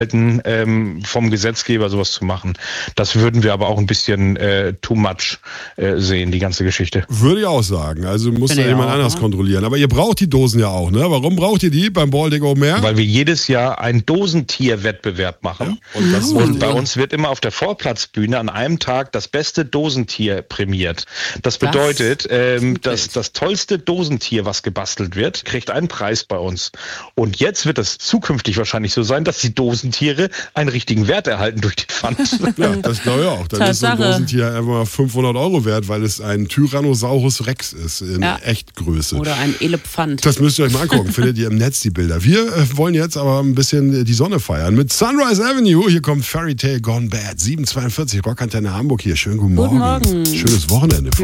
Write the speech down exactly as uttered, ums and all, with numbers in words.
ähm, vom Gesetzgeber sowas zu machen. Das würden wir aber auch ein bisschen äh, too much äh, sehen, die ganze Geschichte. Würde ich auch sagen. Also muss da jemand auch, anders ne? kontrollieren. Aber ihr braucht die Dosen ja auch, ne? Warum braucht ihr die beim Baltic Open Air? Weil wir jedes Jahr einen Dosentierwettbewerb machen. Ja. Und, das und bei uns wird immer auf der Vorplatzbühne an einem Tag das beste Dosentier prämiert. Das bedeutet, das, ähm, dass das tollste Dosentier, was gebastelt wird, kriegt einen Preis bei uns. Und jetzt wird es zukünftig wahrscheinlich so sein, dass die Dosentiere einen richtigen Wert erhalten durch die Pfand. Ja, das glaube ich auch. Dann ist so ein Dosentier einfach fünfhundert Euro wert, weil es ein Tyrannosaurus Rex ist in ja. Echtgröße. Oder ein Elefant. Das müsst ihr euch mal angucken. Findet ihr im Netz die Bilder. Wir äh, wollen jetzt aber ein bisschen die Sonne feiern mit Sunrise Avenue. Hier kommt Fairy Tale Gone Bad. sieben zweiundvierzig Rockantenne Hamburg hier. Schönen guten Morgen. Guten Morgen. Schönes Wochenende.